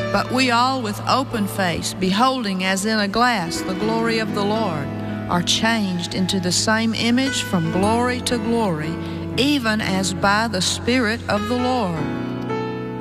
But we all with open face, beholding as in a glass the glory of the Lord, are changed into the same image from glory to glory, even as by the Spirit of the Lord.